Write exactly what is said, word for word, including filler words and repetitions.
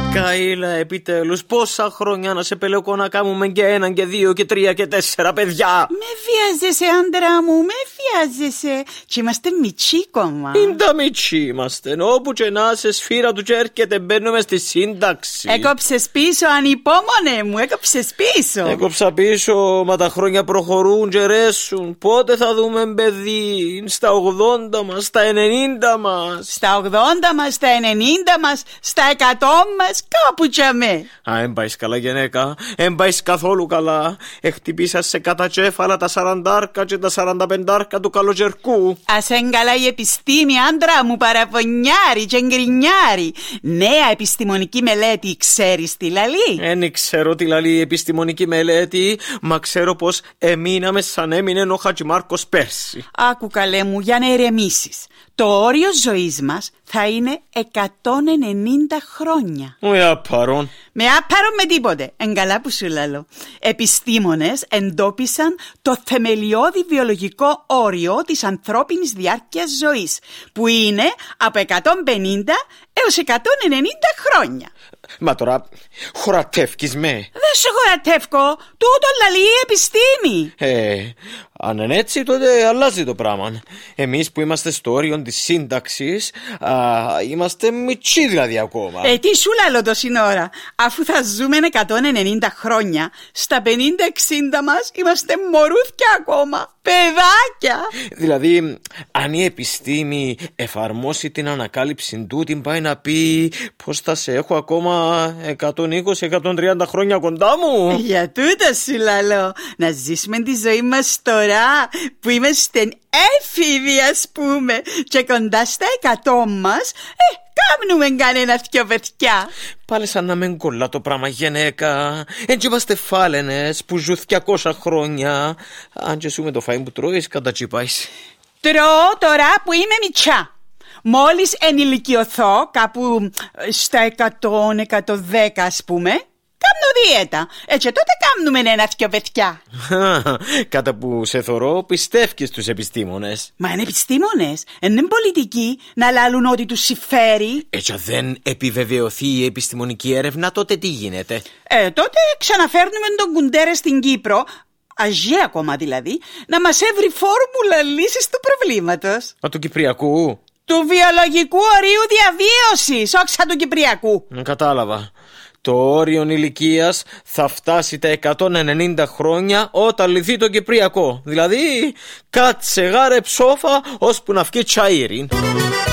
Καΐλα, επιτέλους, πόσα χρόνια να σε πελεκώ να κάνουμε και έναν και δύο και τρία και τέσσερα παιδιά. Με βιάζεσαι, άντρα μου, με βιάζεσαι. Και είμαστε μητσί κόμμα. Ίντα μητσί είμαστε. Όπου και να σε σφύρα του και έρχεται μπαίνουμε στη σύνταξη. Έκοψες πίσω, ανυπόμονε μου, έκοψες πίσω. Έκοψα πίσω, μα τα χρόνια προχωρούν και ρέσουν. Πότε θα δούμε παιδί, στα ογδόντα μας, στα ενενήντα μας. Στα ογδόντα μας, στα ενενήντα μας, στα εκατό μας. Κάπου τσαμέ. Α, εν πάεις καλά γενέκα, εν πάεις καθόλου καλά. Εχτυπήσα σε κατατσέφαλα τα σαραντάρκα και τα σαρανταπεντάρκα του καλοκαιρκού. Ας εν καλά η επιστήμη, άντρα μου, παραπονιάρη και γκρινιάρη. Νέα επιστημονική μελέτη, ξέρεις τι λαλεί? Εν ξέρω τι λαλεί η επιστημονική μελέτη, μα ξέρω πως εμείναμε σαν έμεινε ο Χατζημάρκος πέρσι. Άκου καλέ μου, για να ηρεμήσεις. Το όριο ζωής μας θα είναι εκατόν ενενήντα χρόνια. Με άπαρον. Με άπαρον με τίποτε. Εν καλά που σου λαλώ. Επιστήμονες εντόπισαν το θεμελιώδη βιολογικό όριο της ανθρώπινης διάρκειας ζωής, που είναι από εκατόν πενήντα έως εκατόν ενενήντα χρόνια. Μα τώρα χωρατεύκεις με. Δεν σε χωρατεύκω. Τούτο λαλεί η επιστήμη. Ε, αν είναι έτσι τότε αλλάζει το πράγμα. Εμείς που είμαστε στο όριο της σύνταξης, α, είμαστε μητσί δηλαδή ακόμα. Ε, τι σου λαλώ τόση ώρα? Αφού θα ζούμε εκατόν ενενήντα χρόνια, στα πενήντα εξήντα μας είμαστε μωρούθια ακόμα. Παιδάκια. Δηλαδή, αν η επιστήμη εφαρμόσει την ανακάλυψη του, την πάει να πει πως θα σε έχω ακόμα εκατόν είκοσι με εκατόν τριάντα χρόνια κοντά μου. Για τούτο σου λαλώ. Να ζήσουμε τη ζωή μας τώρα που είμαστε έφηβοι, ας πούμε, και κοντά στα εκατό μας, ε, κάμνουμε κανένα δυο παιδιά. Πάλι σαν να μην κολλά το πράγμα γενέκα. Έτσι είμαστε φάλαινες που ζουν διακόσια χρόνια. Αν και σου με το φαΐν που τρώεις κατατσίπαεις. Τρώω τώρα που είμαι μητσά. Μόλις ενηλικιωθώ κάπου στα εκατό με εκατόν δέκα, ας πούμε, κάμνω δίαιτα. Έτσι τότε κάμνουμε ένα δυο παιδιά. Κατά που σε θωρώ πιστεύεις στους επιστήμονες. Μα είναι επιστήμονες, είναι πολιτικοί να λάλουν ό,τι τους συμφέρει. Έτσι δεν επιβεβαιωθεί η επιστημονική έρευνα, τότε τι γίνεται? Ε, τότε ξαναφέρνουμε τον Κουντέρα στην Κύπρο, αζέ ακόμα δηλαδή, να μας έβρει φόρμουλα λύσης του προβλήματος. Α, του Κυπριακού? Του βιολογικού ορίου διαβίωσης, όχι σαν του Κυπριακού. Κατάλαβα. Το όριο ηλικίας θα φτάσει τα εκατόν ενενήντα χρόνια όταν λυθεί το Κυπριακό. Δηλαδή, κάτσε γάρε ψόφα ώσπου να βγει τσαΐρι.